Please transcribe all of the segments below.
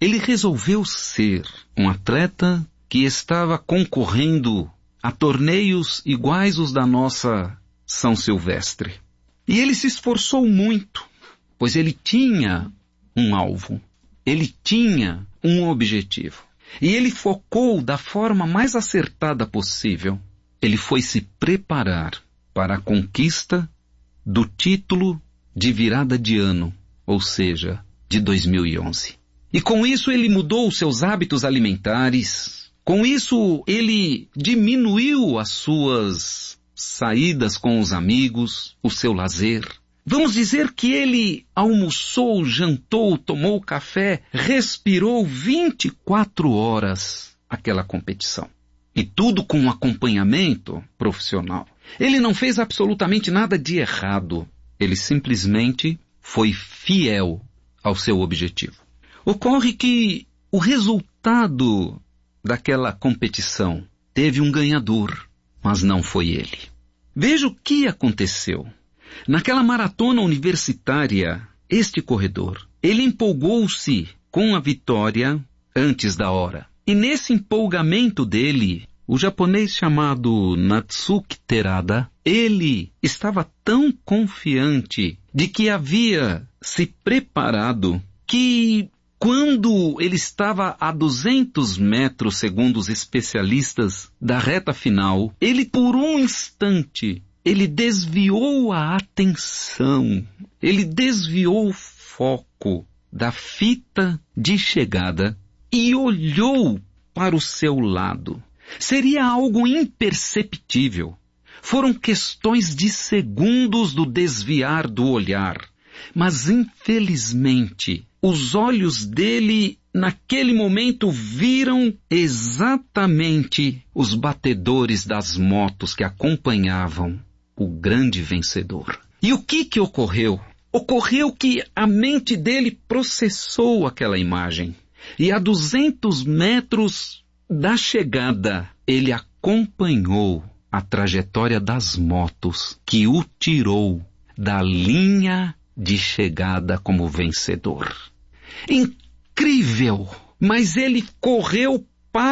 Ele resolveu ser um atleta que estava concorrendo a torneios iguais os da nossa São Silvestre. E ele se esforçou muito, pois ele tinha um alvo, ele tinha um objetivo. E ele focou da forma mais acertada possível. Ele foi se preparar para a conquista do título de virada de ano, ou seja, de 2011. E com isso ele mudou os seus hábitos alimentares. Com isso ele diminuiu as suas saídas com os amigos, o seu lazer. Vamos dizer que ele almoçou, jantou, tomou café, respirou 24 horas aquela competição. E tudo com um acompanhamento profissional. Ele não fez absolutamente nada de errado. Ele simplesmente foi fiel ao seu objetivo. Ocorre que o resultado daquela competição teve um ganhador, mas não foi ele. Veja o que aconteceu. Naquela maratona universitária, este corredor, ele empolgou-se com a vitória antes da hora. E nesse empolgamento dele, o japonês chamado Natsuki Terada, ele estava tão confiante de que havia se preparado que quando ele estava a 200 metros, segundo os especialistas, da reta final, ele por um instante, ele desviou a atenção, ele desviou o foco da fita de chegada e olhou para o seu lado. Seria algo imperceptível. Foram questões de segundos do desviar do olhar. Mas, infelizmente, os olhos dele, naquele momento, viram exatamente os batedores das motos que acompanhavam o grande vencedor. E o que ocorreu? Ocorreu que a mente dele processou aquela imagem. E a 200 metros da chegada, ele acompanhou a trajetória das motos que o tirou da linha de chegada como vencedor. Incrível! Mas ele correu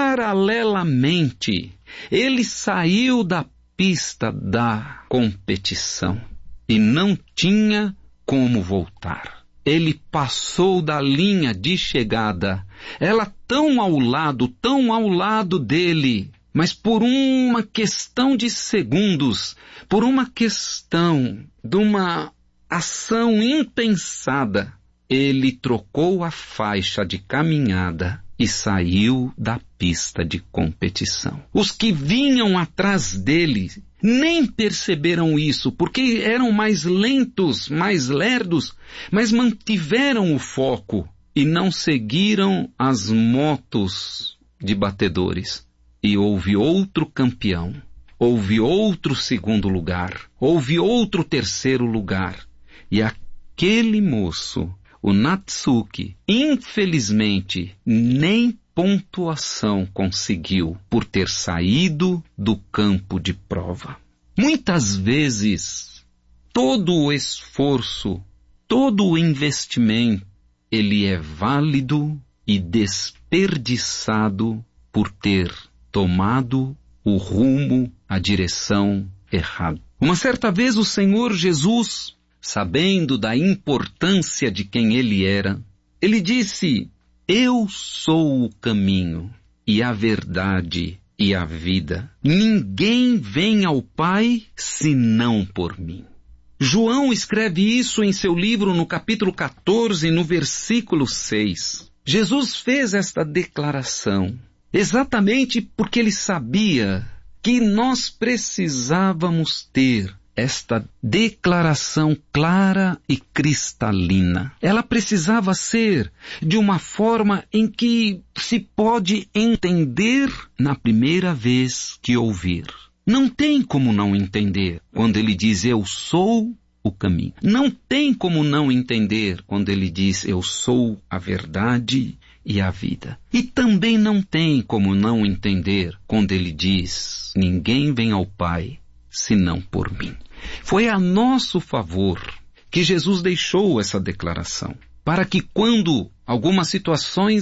paralelamente. Ele saiu da pista da competição e não tinha como voltar. Ele passou da linha de chegada, ela tão ao lado dele, mas por uma questão de segundos, por uma questão de uma ação impensada, ele trocou a faixa de caminhada e saiu da pista de competição. Os que vinham atrás dele nem perceberam isso, porque eram mais lentos, mais lerdos, mas mantiveram o foco e não seguiram as motos de batedores. E houve outro campeão, houve outro segundo lugar, houve outro terceiro lugar. E aquele moço, o Natsuki, infelizmente, nem pontuação conseguiu por ter saído do campo de prova. Muitas vezes, todo o esforço, todo o investimento, ele é válido e desperdiçado por ter tomado o rumo, a direção errada. Uma certa vez o Senhor Jesus, sabendo da importância de quem ele era, ele disse: eu sou o caminho e a verdade e a vida. Ninguém vem ao Pai senão por mim. João escreve isso em seu livro no capítulo 14, no versículo 6. Jesus fez esta declaração exatamente porque ele sabia que nós precisávamos ter esta declaração clara e cristalina. Ela precisava ser de uma forma em que se pode entender na primeira vez que ouvir. Não tem como não entender quando ele diz eu sou o caminho. Não tem como não entender quando ele diz eu sou a verdade e a vida. E também não tem como não entender quando ele diz ninguém vem ao Pai senão por mim. Foi a nosso favor que Jesus deixou essa declaração, para que quando algumas situações